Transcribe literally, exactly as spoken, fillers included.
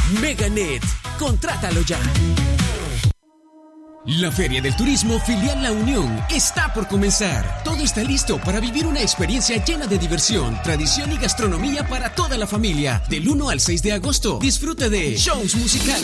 Meganet, contrátalo ya. La Feria del Turismo Filial La Unión está por comenzar. Todo está listo para vivir una experiencia llena de diversión, tradición y gastronomía para toda la familia. Del uno al seis de agosto, disfrute de shows musicales,